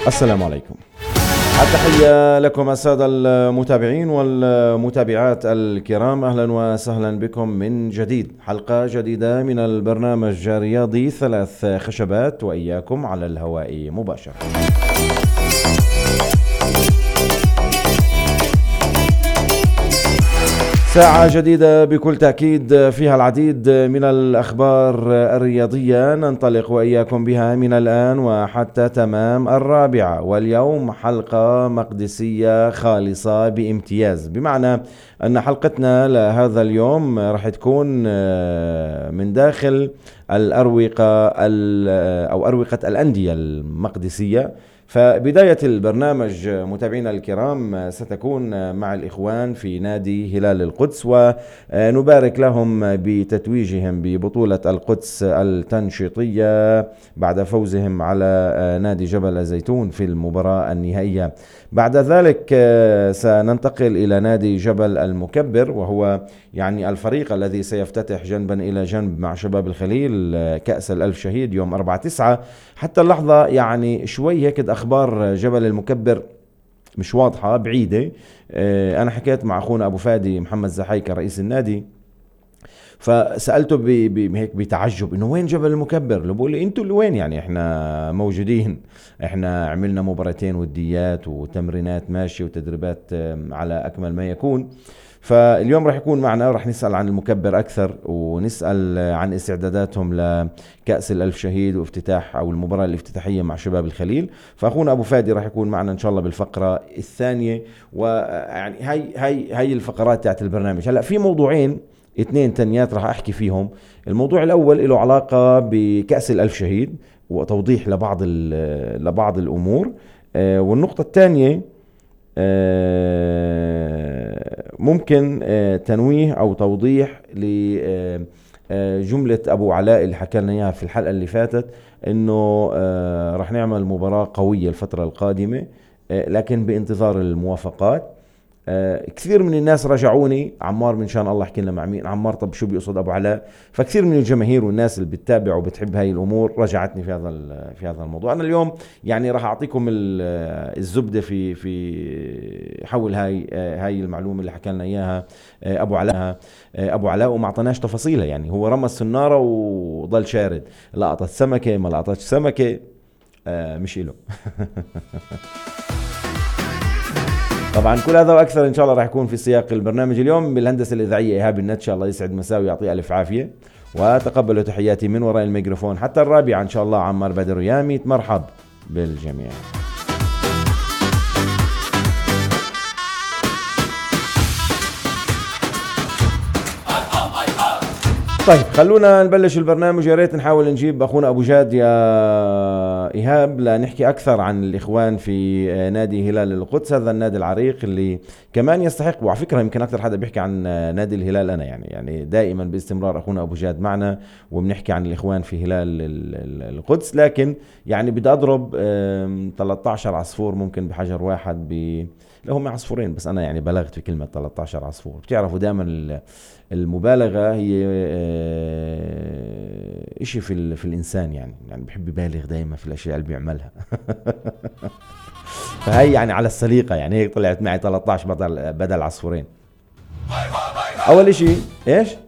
السلام عليكم. التحية لكم السادة المتابعين والمتابعات الكرام، أهلا وسهلا بكم من جديد، حلقة جديدة من البرنامج الرياضي 3 خشبات، وإياكم على الهواء مباشرة. ساعة جديدة بكل تأكيد فيها العديد من الأخبار الرياضية ننطلق وإياكم بها من الآن وحتى تمام 4، واليوم حلقة مقدسية خالصة بامتياز، بمعنى أن حلقتنا لهذا اليوم راح تكون من داخل الأروقة أو أروقة الأندية المقدسية. فبداية البرنامج متابعينا الكرام ستكون مع الإخوان في نادي هلال القدس، ونبارك لهم بتتويجهم ببطولة القدس التنشيطية بعد فوزهم على نادي جبل الزيتون في المباراة النهائية. بعد ذلك سننتقل إلى نادي جبل المكبر، وهو يعني الفريق الذي سيفتتح جنبا إلى جنب مع شباب الخليل كأس الألف شهيد يوم 4/9. حتى اللحظة يعني شوي هيك أخبار جبل المكبر مش واضحة، بعيدة. أنا حكيت مع أخونا أبو فادي محمد زحيكة رئيس النادي، فسألته هيك بتعجب إنه وين جبل المكبر؟ اللي بقول لي أنتوا اللي وين، يعني إحنا موجودين، إحنا عملنا مباراتين وديات وتمرينات ماشي وتدريبات على أكمل ما يكون. فاليوم راح يكون معنا، راح نسأل عن المكبر أكثر، ونسأل عن استعداداتهم لكأس الألف شهيد وافتتاح أو المباراة الافتتاحية مع شباب الخليل. فأخونا أبو فادي راح يكون معنا إن شاء الله بالفقرة الثانية، ويعني هاي الفقرات تاعت البرنامج. هلأ في موضوعين 2 تانيات راح أحكي فيهم. الموضوع الأول له علاقة بكأس الألف شهيد وتوضيح لبعض الأمور، والنقطة الثانية ممكن تنويه أو توضيح لجملة أبو علاء اللي حكى لنا إياها في الحلقة اللي فاتت، إنه رح نعمل مباراة قوية الفترة القادمة، لكن بانتظار الموافقات. كثير من الناس رجعوني، عمار من شان الله احكي لنا مع مين عمار، طب شو بيقصد ابو علاء؟ فكثير من الجماهير والناس اللي بتتابع وبتحب هاي الامور رجعتني في هذا الموضوع. انا اليوم يعني راح اعطيكم الزبده في حول هاي المعلومه اللي حكى لنا اياها ابو علاء وما اعطيناش تفاصيلها. يعني هو رمى السناره وضل شارد، لقطت سمكه ما لقطتش سمكه، مش له. طبعا كل هذا واكثر ان شاء الله راح يكون في سياق البرنامج اليوم. بالهندسه الاذاعيه ايهاب النت، ان شاء الله يسعد مساه ويعطيه الف عافيه، وتقبلوا تحياتي من وراء الميكروفون حتى 4 ان شاء الله. عمار بدر ويامي، مرحب بالجميع. طيب خلونا نبلش البرنامج. يا ريت نحاول نجيب اخونا ابو جاد يا ايهاب لنحكي اكثر عن الاخوان في نادي هلال القدس، هذا النادي العريق اللي كمان يستحق. وعلى فكره يمكن اكثر حدا بيحكي عن نادي الهلال انا، يعني دائما باستمرار اخونا ابو جاد معنا وبنحكي عن الاخوان في هلال القدس، لكن يعني بدي اضرب 13 عصفور ممكن بحجر واحد لهم عصفورين، بس انا يعني بلغت في كلمه 13 عصفور. بتعرفوا دائما المبالغة هي اشي في الانسان، يعني بحب يبالغ دايما في الاشياء اللي بيعملها. فهي يعني على السليقة، يعني هيك طلعت معي 13 بدل عصفورين. اول اشي ايش